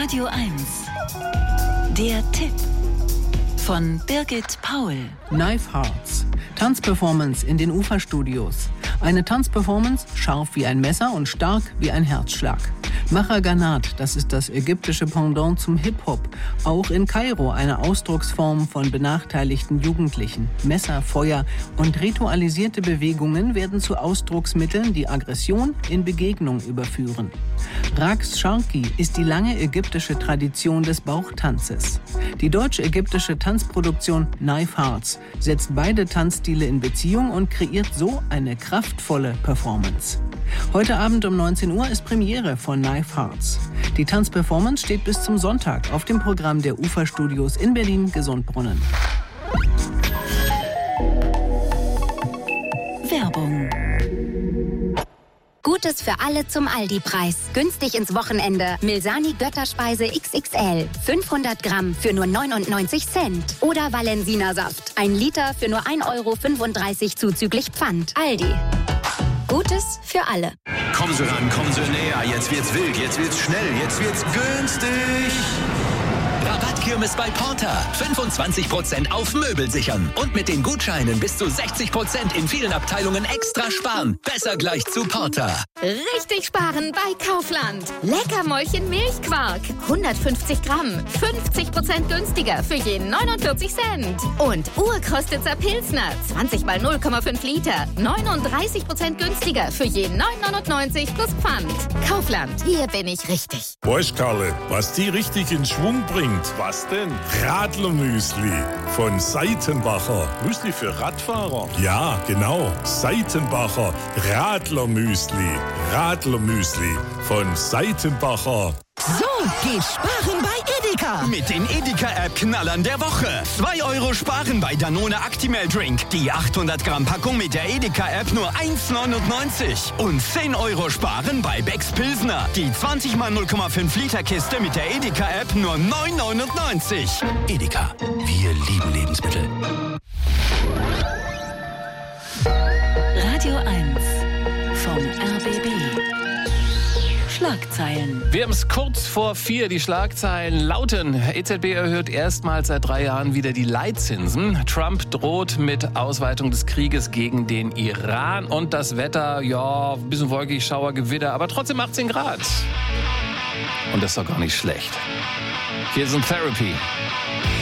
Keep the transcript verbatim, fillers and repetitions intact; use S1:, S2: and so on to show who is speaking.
S1: Radio eins. Der Tipp von Birgit Paul.
S2: Knife Hearts. Tanzperformance in den Uferstudios. Eine Tanzperformance scharf wie ein Messer und stark wie ein Herzschlag. Mahaganat, das ist das ägyptische Pendant zum Hip-Hop. Auch in Kairo eine Ausdrucksform von benachteiligten Jugendlichen. Messer, Feuer und ritualisierte Bewegungen werden zu Ausdrucksmitteln, die Aggression in Begegnung überführen. Raqs Sharqi ist die lange ägyptische Tradition des Bauchtanzes. Die deutsch-ägyptische Tanzproduktion Knife Hearts setzt beide Tanzstile in Beziehung und kreiert so eine kraftvolle Performance. Heute Abend um neunzehn Uhr ist Premiere von Knife Hearts. Die Tanzperformance steht bis zum Sonntag auf dem Programm der Uferstudios in Berlin-Gesundbrunnen.
S1: Werbung.
S3: Gutes für alle zum Aldi-Preis. Günstig ins Wochenende. Milsani Götterspeise X X L. fünfhundert Gramm für nur neunundneunzig Cent. Oder Valensina Saft. Ein Liter für nur ein Euro fünfunddreißig zuzüglich Pfand. Aldi. Gutes für alle.
S4: Kommen Sie ran, kommen Sie näher. Jetzt wird's wild, jetzt wird's schnell, jetzt wird's günstig. Rabattkirmes bei Porter. fünfundzwanzig Prozent auf Möbel sichern. Und mit den Gutscheinen bis zu sechzig Prozent in vielen Abteilungen extra sparen. Besser gleich zu Porter.
S5: Richtig sparen bei Kaufland. Leckermäulchen Milchquark. hundertfünfzig Gramm. fünfzig Prozent günstiger für jeden neunundvierzig Cent. Und Urkrostitzer Pilsner. zwanzig mal null Komma fünf Liter. neununddreißig Prozent günstiger für jeden neun neunundneunzig plus Pfand. Kaufland. Hier bin ich richtig.
S6: Weißt, Karle, was die richtig in Schwung bringt?
S7: Was denn?
S6: Radlermüsli von Seitenbacher.
S7: Müsli für Radfahrer?
S6: Ja, genau. Seitenbacher Radlermüsli. Radlermüsli von Seitenbacher.
S8: So geht sparen bei Edeka.
S4: Mit den Edeka-App-Knallern der Woche. zwei Euro sparen bei Danone Actimel Drink. Die achthundert Gramm Packung mit der Edeka-App nur eins neunundneunzig. Und zehn Euro sparen bei Becks Pilsner. Die zwanzig mal null Komma fünf Liter Kiste mit der Edeka-App nur neun neunundneunzig. Edeka. Wir lieben Lebensmittel.
S1: Radio eins vom R B B. Schlagzeilen.
S9: Wir haben es kurz vor vier. Die Schlagzeilen lauten: E Z B erhöht erstmals seit drei Jahren wieder die Leitzinsen. Trump droht mit Ausweitung des Krieges gegen den Iran. Und das Wetter, ja, ein bisschen wolkig, Schauer, Gewitter, aber trotzdem achtzehn Grad. Und das ist doch gar nicht schlecht. Hier sind Therapy.